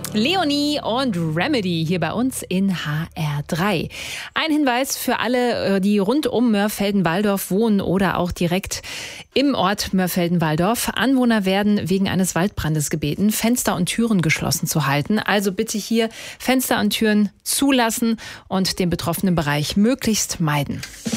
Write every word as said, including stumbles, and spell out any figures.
Leonie und Remedy hier bei uns in H R drei. Ein Hinweis für alle, die rund um Mörfelden-Walldorf wohnen oder auch direkt im Ort Mörfelden-Walldorf. Anwohner werden wegen eines Waldbrandes gebeten, Fenster und Türen geschlossen zu halten. Also bitte hier Fenster und Türen zulassen und den betroffenen Bereich möglichst meiden.